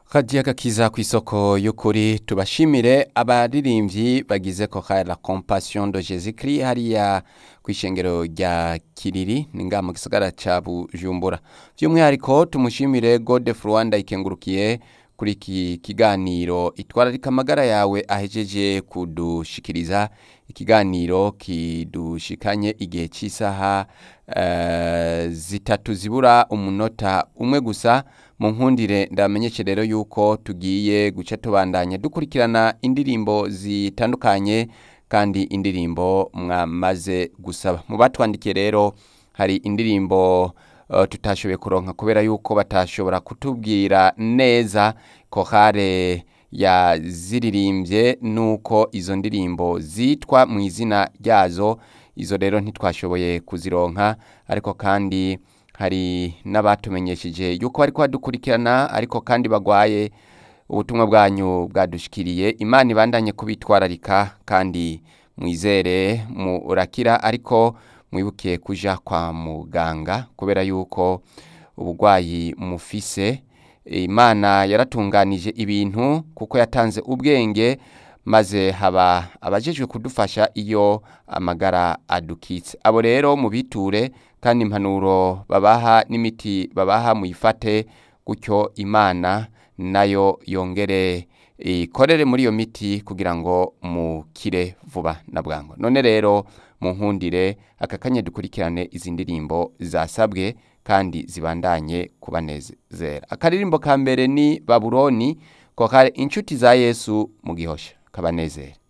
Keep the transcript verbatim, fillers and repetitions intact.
Kajiya gakiza kw'isoko y'ukuri tubashimire abaririmbyi bagize ko la compassion de Jésus-Christ hariya kw'ishengero rya Kiriri ninga mu gisagara ca Bujumbura. By'umwihariko tumushimire Godefroid Ndayikengurukiye kuri iki kiganiro itwararika amagara yawe ahejeje kudushikiriza ikiganiro kidushikanye igihe cy'isaha uh, zitatu zibura umunota umwe gusa. Mu nkundire ndamenyeshe rero yuko tugiye guca tubandanya dukurikirana indirimbo zitandukanye kandi indirimbo mwamaze gusaba. Mu batwandikiye rero hari indirimbo uh, tutashoboye kuronka kubera yuko batashobora kutubwira neza kohare ya ziririmbye nuko izo ndirimbo zitwa mu izina ryazo. Izo rero ntitwashoboye kuzironka, ariko kandi hari n'abatumenyesheje yuko bariko badukurikirana ariko kandi bagwaye. Ubutumwa bwanyu bwadushikiriye, Imana ibandanye kubitwararika kandi mwizere murakira, ariko mwibukiye kuja kwa muganga kubera yuko ubugwayi mufise Imana yaratunganije ibintu kuko yatanze ubwenge, maze haba abajejwe kudufasha iyo amagara adukitse. Abo rero mubiture kandi impanuro babaha n'imiti babaha muyifate, gutyo Imana nayo yongere ikorere muri iyo miti kugira ngo mukire vuba na bwangu. None rero mu nkundire aka kanya dukurikirane izi ndirimbo zasabwe kandi zibandanye kubanezera. Akaririmbo ka mbere ni Babuloni, ko kare inshuti za Yesu mu Gihosha kabanezera.